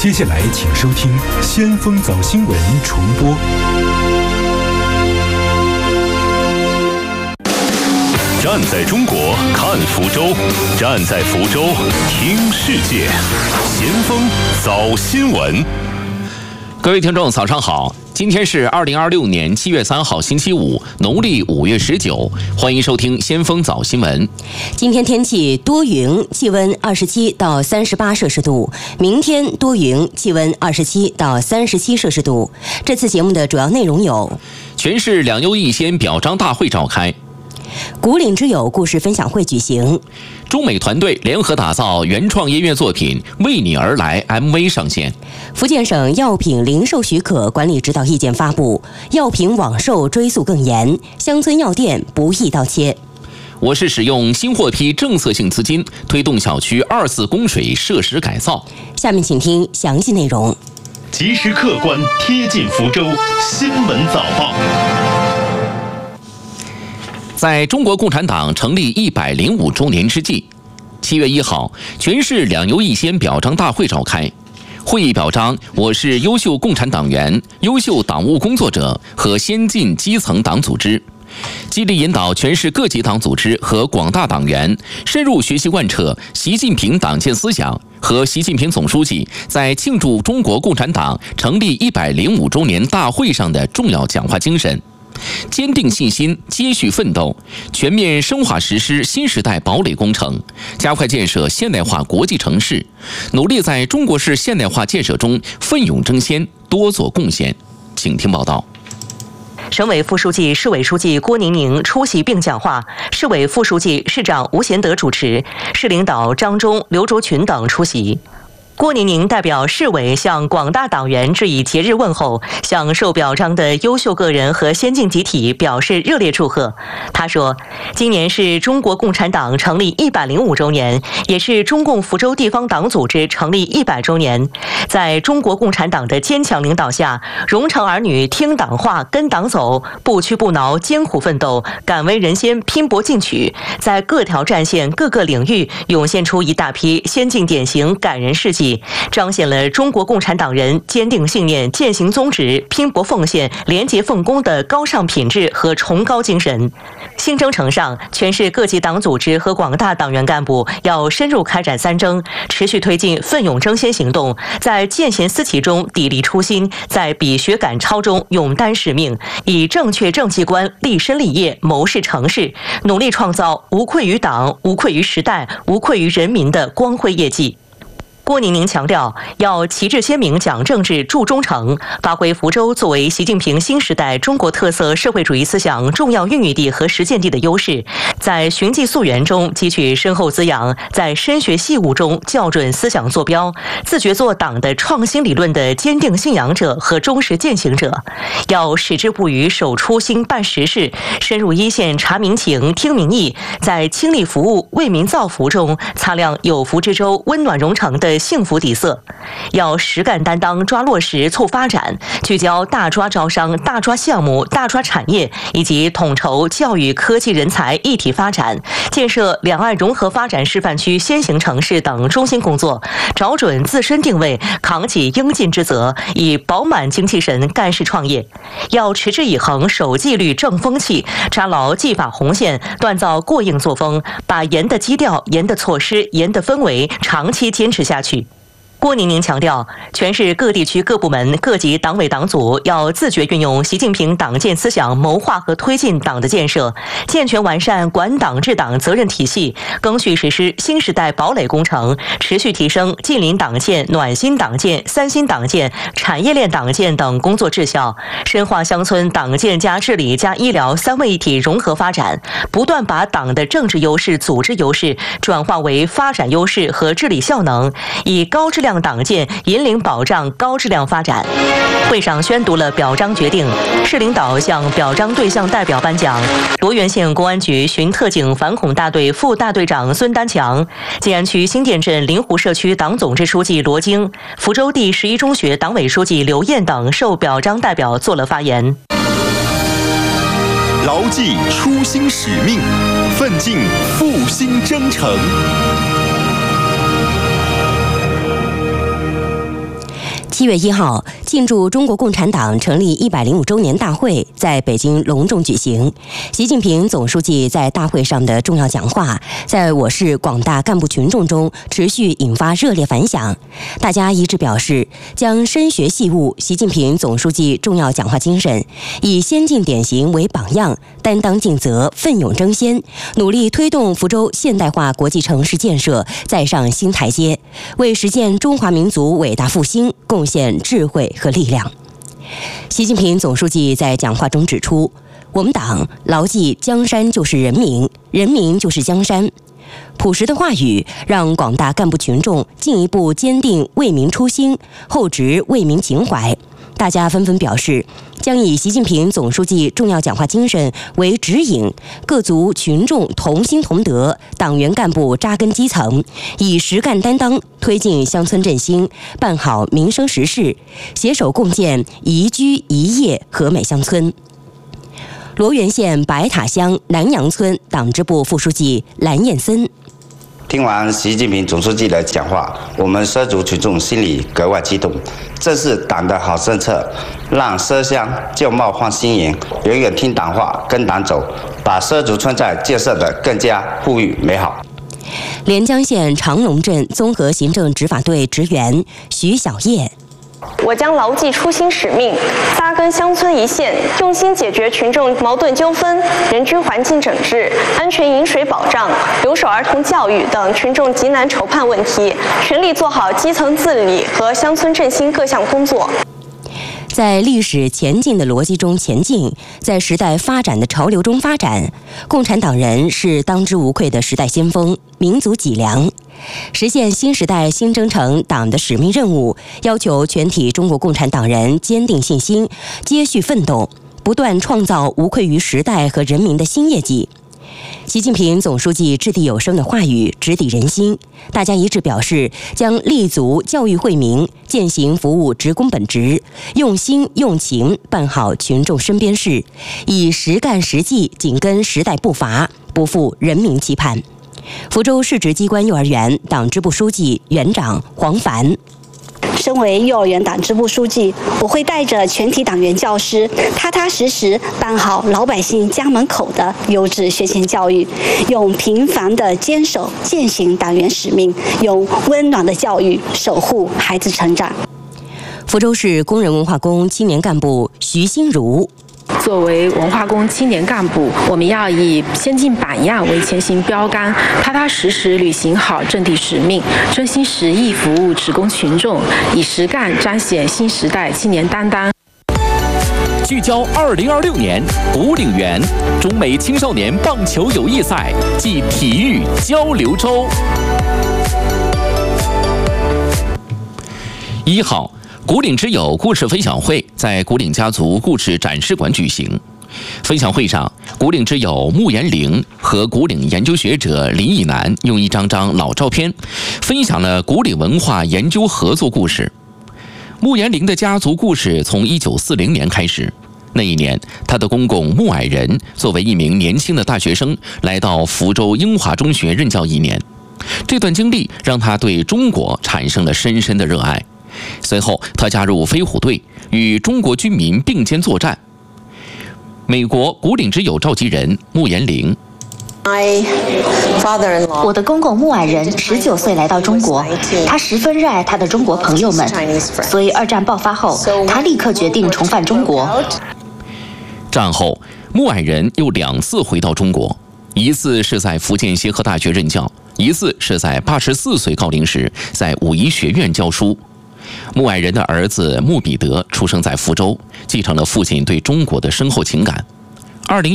接下来请收听先锋早新闻重播。 站在中国看福州，站在福州听世界。先锋早新闻。 各位听众早上好，今天是2026年7月3号星期五，农历5月19，欢迎收听先锋早新闻。 今天天气多云，气温27到38摄氏度，明天多云，气温27到37摄氏度。这次节目的主要内容有： 全市两优一先表彰大会召开， 古岭之友故事分享会举行， 中美团队联合打造原创音乐作品《为你而来》MV 上线。 福建省药品零售许可管理指导意见发布，药品网售追溯更严，乡村药店不易盗切。 我市使用新获批政策性资金推动小区2次供水设施改造。 下面请听详细内容。 及时客观贴近福州新闻早报。 在中国共产党成立105周年之际，7月1号，全市两优一先表彰大会召开。会议表彰我市优秀共产党员、优秀党务工作者和先进基层党组织，激励引导全市各级党组织和广大党员深入学习贯彻习近平党建思想和习近平总书记在庆祝中国共产党成立105周年大会上的重要讲话精神。坚定信心，接续奋斗，全面深化实施新时代堡垒工程，加快建设现代化国际城市，努力在中国式现代化建设中奋勇争先，多做贡献。请听报道。 省委副书记、市委书记郭宁宁出席并讲话，市委副书记、市长吴贤德主持，市领导张忠、刘卓群等出席。郭宁宁代表市委向广大党员致以节日问候，向受表彰的优秀个人和先进集体表示热烈祝贺。他说，今年是中国共产党成立105周年，也是中共福州地方党组织成立100周年。在中国共产党的坚强领导下，荣城儿女听党话跟党走，不屈不挠艰苦奋斗，敢为人先拼搏进取，在各条战线各个领域涌现出一大批先进典型感人事迹，彰显了中国共产党人坚定信念、践行宗旨、拼搏奉献、廉洁奉公的高尚品质和崇高精神。新征程上，全市各级党组织和广大党员干部要深入开展3征，持续推进奋勇争先行动，在见贤思齐中砥砺初心，在比学赶超中勇担使命，以正确政绩观立身立业、谋事成事，努力创造无愧于党、无愧于时代、无愧于人民的光辉业绩。郭宁宁强调，要旗帜鲜明讲政治、铸忠诚，发挥福州作为习近平新时代中国特色社会主义思想重要孕育地和实践地的优势，在循迹溯源中汲取深厚滋养，在深学细悟中校准思想坐标，自觉做党的创新理论的坚定信仰者和忠实践行者。要矢志不渝守初心办实事，深入一线查民情听民意，在倾力服务为民造福中擦亮有福之州温暖荣城的幸福底色。要实干担当抓落实促发展，聚焦大抓招商、大抓项目、大抓产业，以及统筹教育科技人才一体发展，建设两岸融合发展示范区先行城市等中心工作，找准自身定位，扛起应尽之责，以饱满精气神干事创业。要持之以恒守纪律正风气，扎牢纪法红线，锻造过硬作风，把严的基调、严的措施、严的氛围长期坚持下去。郭宁宁强调，全市各地区各部门各级党委党组要自觉运用习近平党建思想谋划和推进党的建设，健全完善管党治党责任体系，赓续实施新时代堡垒工程，持续提升近邻党建、暖心党建、3新党建、产业链党建等工作质效，深化乡村党建加治理加医疗3位一体融合发展，不断把党的政治优势、组织优势转化为发展优势和治理效能，以高质量党建引领保障高质量发展。会上宣读了表彰决定，市领导向表彰对象代表颁奖：罗源县公安局巡特警反恐大队副大队长孙丹强，晋安区新店镇临湖社区党总支书记罗京，福州第11中学党委书记刘燕等受表彰代表做了发言。 牢记初心使命，奋进复兴征程。 7月1号，庆祝中国共产党成立105周年大会在北京隆重举行。习近平总书记在大会上的重要讲话，在我市广大干部群众中持续引发热烈反响。大家一致表示，将深学细悟习近平总书记重要讲话精神，以先进典型为榜样，担当尽责，奋勇争先，努力推动福州现代化国际城市建设再上新台阶，为实现中华民族伟大复兴贡献智慧和力量。习近平总书记在讲话中指出，我们党牢记江山就是人民，人民就是江山。朴实的话语让广大干部群众进一步坚定为民初心，厚植为民情怀。大家纷纷表示，将以习近平总书记重要讲话精神为指引，各族群众同心同德，党员干部扎根基层，以实干担当推进乡村振兴，办好民生实事，携手共建宜居宜业和美乡村。罗源县白塔乡南阳村党支部副书记蓝燕森。 听完习近平总书记的讲话，我们畲族群众心里格外激动。这是党的好政策，让畲乡旧貌换新颜，永远听党话，跟党走，把畲族村寨建设得更加富裕美好。 连江县长龙镇综合行政执法队职员徐小叶。 我将牢记初心使命，扎根乡村一线，用心解决群众矛盾纠纷、人居环境整治、安全饮水保障、留守儿童教育等群众急难愁盼问题，全力做好基层治理和乡村振兴各项工作。 在历史前进的逻辑中前进，在时代发展的潮流中发展。共产党人是当之无愧的时代先锋、民族脊梁。实现新时代新征程党的使命任务，要求全体中国共产党人坚定信心，接续奋斗，不断创造无愧于时代和人民的新业绩。习近平总书记掷地有声的话语直抵人心，大家一致表示将立足教育惠民，践行服务职工本职，用心用情办好群众身边事，以实干实际紧跟时代步伐，不负人民期盼。福州市直机关幼儿园党支部书记、园长黄凡。 身为幼儿园党支部书记，我会带着全体党员教师，踏踏实实办好老百姓家门口的优质学前教育，用平凡的坚守践行党员使命，用温暖的教育守护孩子成长。 福州市工人文化宫青年干部徐新如。 作为文化宫青年干部，我们要以先进榜样为前行标杆，踏踏实实履行好阵地使命，真心实意服务职工群众，以实干彰显新时代青年担当。 聚焦2026年五岭源中美青少年棒球友谊赛暨体育交流周。1号。古岭之友故事分享会在古岭家族故事展示馆举行。分享会上，古岭之友穆延龄和古岭研究学者林以南用一张张老照片，分享了古岭文化研究合作故事。穆延龄的家族故事从1940年开始，那一年，他的公公穆矮人作为一名年轻的大学生，来到福州英华中学任教1年。这段经历让他对中国产生了深深的热爱。随后，他加入飞虎队，与中国军民并肩作战。美国古岭之友召集人穆延龄。 我的公公穆矮人19岁来到中国，他十分热爱他的中国朋友们，所以2战爆发后，他立刻决定重返中国。 战后，穆矮人又2次回到中国，一次是在福建协和大学任教，一次是在84岁高龄时在武夷学院教书。穆矮人的儿子穆彼得出生在福州，继承了父亲对中国的深厚情感。